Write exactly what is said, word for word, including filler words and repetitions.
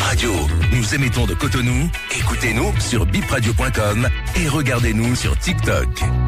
Radio. Nous émettons de Cotonou. Écoutez-nous sur bip radio point com et regardez-nous sur TikTok.